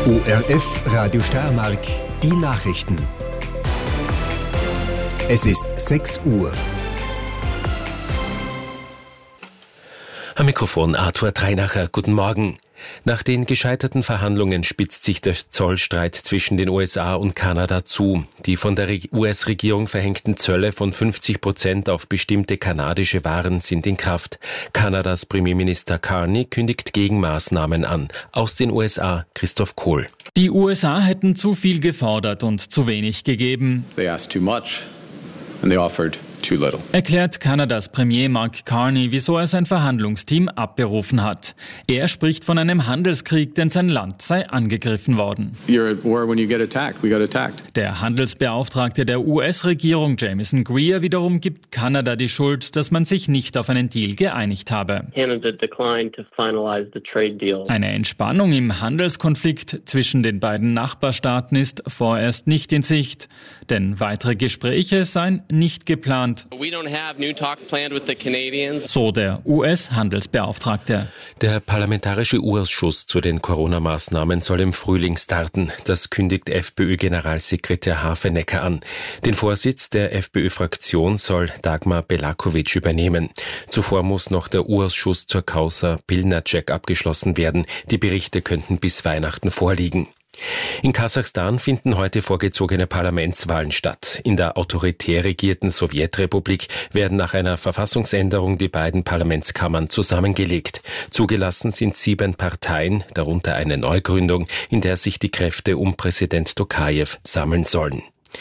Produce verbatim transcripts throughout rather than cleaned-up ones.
O R F Radio Steiermark, die Nachrichten. Es ist sechs Uhr. Am Mikrofon Arthur Treinacher. Guten Morgen. Nach den gescheiterten Verhandlungen spitzt sich der Zollstreit zwischen den U S A und Kanada zu. Die von der U S-Regierung verhängten Zölle von fünfzig Prozent auf bestimmte kanadische Waren sind in Kraft. Kanadas Premierminister Carney kündigt Gegenmaßnahmen an. Aus den U S A Christoph Kohl. Die U S A hätten zu viel gefordert und zu wenig gegeben. They asked too much and they offered too little. Erklärt Kanadas Premier Mark Carney, wieso er sein Verhandlungsteam abberufen hat. Er spricht von einem Handelskrieg, denn sein Land sei angegriffen worden. You're at war when you get attacked. We got attacked. Der Handelsbeauftragte der U S-Regierung Jamieson Greer wiederum gibt Kanada die Schuld, dass man sich nicht auf einen Deal geeinigt habe. Canada declined to finalize the trade deal. Eine Entspannung im Handelskonflikt zwischen den beiden Nachbarstaaten ist vorerst nicht in Sicht, denn weitere Gespräche seien nicht geplant. We don't have new talks planned with the Canadians. So der U S-Handelsbeauftragte. Der Parlamentarische U-Ausschuss zu den Corona-Maßnahmen soll im Frühling starten. Das kündigt FPÖ-Generalsekretär Hafenecker an. Den Vorsitz der FPÖ-Fraktion soll Dagmar Belakovic übernehmen. Zuvor muss noch der U-Ausschuss zur Causa Pilnacek abgeschlossen werden. Die Berichte könnten bis Weihnachten vorliegen. In Kasachstan finden heute vorgezogene Parlamentswahlen statt. In der autoritär regierten Sowjetrepublik werden nach einer Verfassungsänderung die beiden Parlamentskammern zusammengelegt. Zugelassen sind sieben Parteien, darunter eine Neugründung, in der sich die Kräfte um Präsident Tokajew sammeln sollen.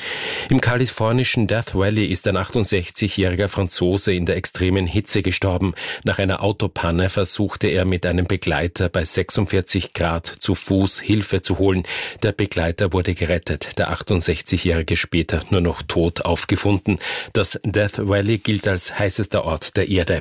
Im kalifornischen Death Valley ist ein achtundsechzigjähriger Franzose in der extremen Hitze gestorben. Nach einer Autopanne versuchte er mit einem Begleiter bei sechsundvierzig Grad zu Fuß Hilfe zu holen. Der Begleiter wurde gerettet, der achtundsechzigjährige später nur noch tot aufgefunden. Das Death Valley gilt als heißester Ort der Erde.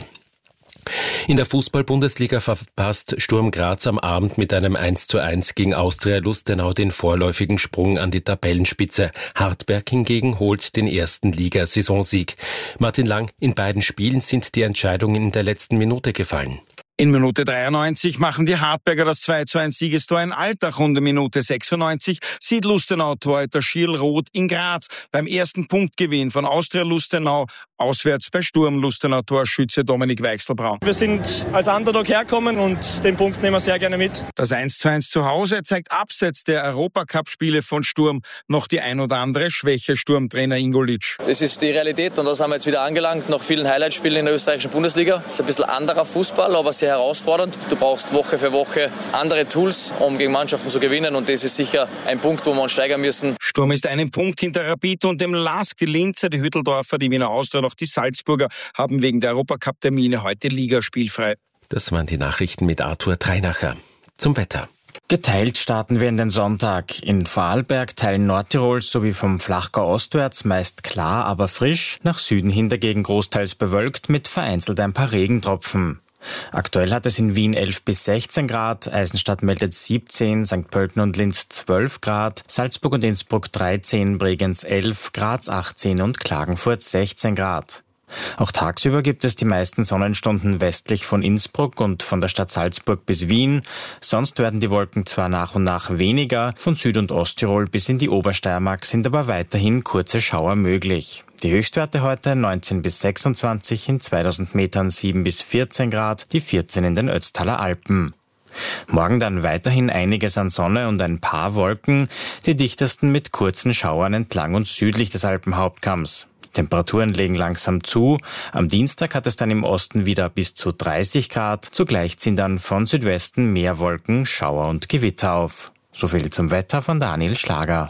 In der Fußball-Bundesliga verpasst Sturm Graz am Abend mit einem eins zu eins gegen Austria Lustenau den vorläufigen Sprung an die Tabellenspitze. Hartberg hingegen holt den ersten Liga-Saisonsieg. Martin Lang, in beiden Spielen sind die Entscheidungen in der letzten Minute gefallen. In Minute dreiundneunzig machen die Hartberger das zwei zu eins Siegestor in Altach. Runde Minute sechsundneunzig sieht Lustenau-Torhüter Schierl Roth in Graz beim ersten Punktgewinn von Austria Lustenau auswärts bei Sturm Lustenau-Torschütze Dominik Weichselbraun. Wir sind als Underdog herkommen und den Punkt nehmen wir sehr gerne mit. Das eins zu eins zu Hause zeigt abseits der Europacup-Spiele von Sturm noch die ein oder andere Schwäche Sturmtrainer Ingolic. Das ist die Realität und das haben wir jetzt wieder angelangt nach vielen Highlight-Spielen in der österreichischen Bundesliga. Das ist ein bisschen anderer Fußball, aber sehr herausfordernd. Du brauchst Woche für Woche andere Tools, um gegen Mannschaften zu gewinnen und das ist sicher ein Punkt, wo wir uns steigern müssen. Sturm ist einen Punkt hinter Rapid und dem Lask. Die Linzer, die Hütteldorfer, die Wiener Austria und auch die Salzburger haben wegen der Europacup-Termine heute ligaspielfrei. Das waren die Nachrichten mit Arthur Treinacher. Zum Wetter. Geteilt starten wir in den Sonntag. In Vorarlberg, Teilen Nordtirols sowie vom Flachgau ostwärts meist klar, aber frisch. Nach Süden hin dagegen großteils bewölkt mit vereinzelt ein paar Regentropfen. Aktuell hat es in Wien elf bis sechzehn Grad, Eisenstadt meldet siebzehn, Sankt Pölten und Linz zwölf Grad, Salzburg und Innsbruck dreizehn, Bregenz elf, Graz achtzehn und Klagenfurt sechzehn Grad. Auch tagsüber gibt es die meisten Sonnenstunden westlich von Innsbruck und von der Stadt Salzburg bis Wien. Sonst werden die Wolken zwar nach und nach weniger, von Süd- und Osttirol bis in die Obersteiermark sind aber weiterhin kurze Schauer möglich. Die Höchstwerte heute neunzehn bis sechsundzwanzig, in zweitausend Metern sieben bis vierzehn Grad, die vierzehn in den Ötztaler Alpen. Morgen dann weiterhin einiges an Sonne und ein paar Wolken, die dichtesten mit kurzen Schauern entlang und südlich des Alpenhauptkamms. Temperaturen legen langsam zu. Am Dienstag hat es dann im Osten wieder bis zu dreißig Grad. Zugleich ziehen dann von Südwesten mehr Wolken, Schauer und Gewitter auf. So viel zum Wetter von Daniel Schlager.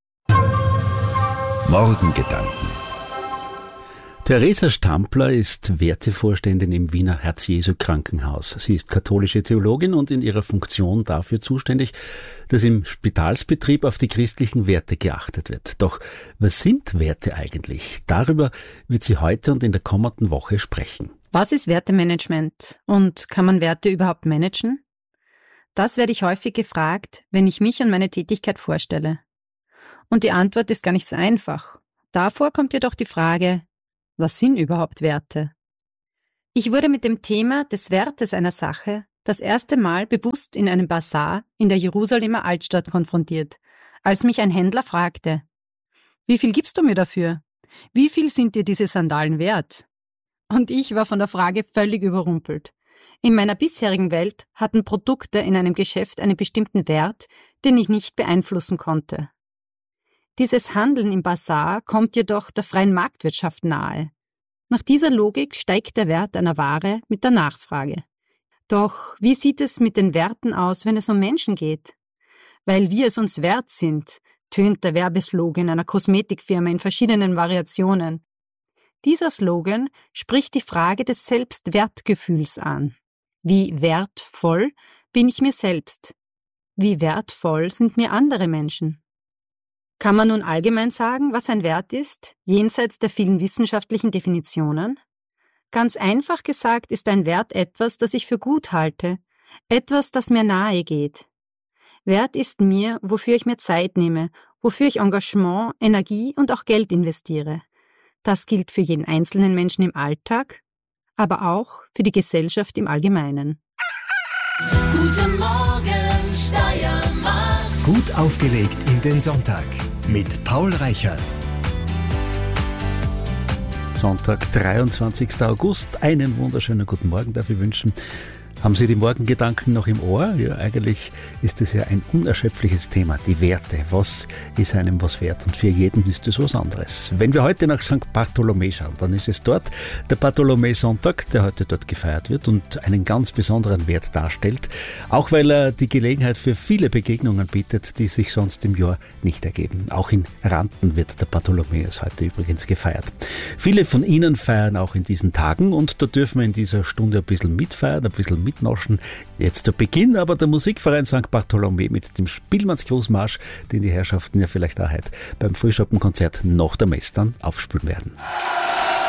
Morgengedanken. Theresa Stampler ist Wertevorständin im Wiener Herz-Jesu-Krankenhaus. Sie ist katholische Theologin und in ihrer Funktion dafür zuständig, dass im Spitalsbetrieb auf die christlichen Werte geachtet wird. Doch was sind Werte eigentlich? Darüber wird sie heute und in der kommenden Woche sprechen. Was ist Wertemanagement und kann man Werte überhaupt managen? Das werde ich häufig gefragt, wenn ich mich und meine Tätigkeit vorstelle. Und die Antwort ist gar nicht so einfach. Davor kommt jedoch die Frage: Was sind überhaupt Werte? Ich wurde mit dem Thema des Wertes einer Sache das erste Mal bewusst in einem Basar in der Jerusalemer Altstadt konfrontiert, als mich ein Händler fragte: Wie viel gibst du mir dafür? Wie viel sind dir diese Sandalen wert? Und ich war von der Frage völlig überrumpelt. In meiner bisherigen Welt hatten Produkte in einem Geschäft einen bestimmten Wert, den ich nicht beeinflussen konnte. Dieses Handeln im Basar kommt jedoch der freien Marktwirtschaft nahe. Nach dieser Logik steigt der Wert einer Ware mit der Nachfrage. Doch wie sieht es mit den Werten aus, wenn es um Menschen geht? Weil wir es uns wert sind, tönt der Werbeslogan einer Kosmetikfirma in verschiedenen Variationen. Dieser Slogan spricht die Frage des Selbstwertgefühls an. Wie wertvoll bin ich mir selbst? Wie wertvoll sind mir andere Menschen? Kann man nun allgemein sagen, was ein Wert ist, jenseits der vielen wissenschaftlichen Definitionen? Ganz einfach gesagt ist ein Wert etwas, das ich für gut halte, etwas, das mir nahe geht. Wert ist mir, wofür ich mir Zeit nehme, wofür ich Engagement, Energie und auch Geld investiere. Das gilt für jeden einzelnen Menschen im Alltag, aber auch für die Gesellschaft im Allgemeinen. Guten Morgen, Steiermark. Gut aufgelegt in den Sonntag mit Paul Reichel. Sonntag, dreiundzwanzigster August. Einen wunderschönen guten Morgen darf ich wünschen. Haben Sie die Morgengedanken noch im Ohr? Ja, eigentlich ist es ja ein unerschöpfliches Thema, die Werte. Was ist einem was wert? Und für jeden ist es was anderes. Wenn wir heute nach Sankt Bartholomä schauen, dann ist es dort der Bartholomäusonntag, der heute dort gefeiert wird und einen ganz besonderen Wert darstellt. Auch weil er die Gelegenheit für viele Begegnungen bietet, die sich sonst im Jahr nicht ergeben. Auch in Ranten wird der Bartholomäus heute übrigens gefeiert. Viele von Ihnen feiern auch in diesen Tagen und da dürfen wir in dieser Stunde ein bisschen mitfeiern, ein bisschen mitnoschen. Jetzt zu Beginn aber der Musikverein Sankt Bartholomä mit dem Spielmannsgrußmarsch, den die Herrschaften ja vielleicht auch heute beim Frühschoppenkonzert nach der Messe dann aufspielen werden.